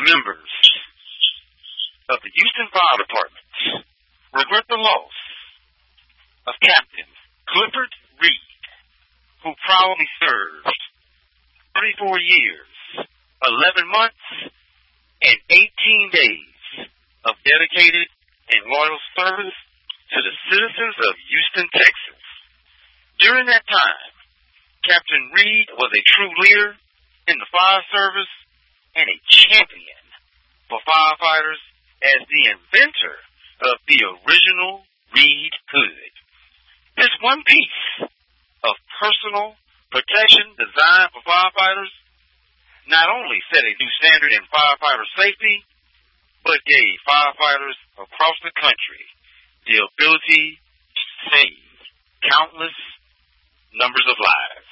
members of the Houston Fire Department regret the loss of Captain Clifford Reed, who proudly served 34 years, 11 months, and 18 days of dedicated and loyal service to the citizens of Houston, Texas. During that time, Captain Reed was a true leader in the fire service and a champion for firefighters as the inventor of the original Reed Hood. This one piece of personal protection designed for firefighters not only set a new standard in firefighter safety, but gave firefighters across the country the ability to save countless numbers of lives.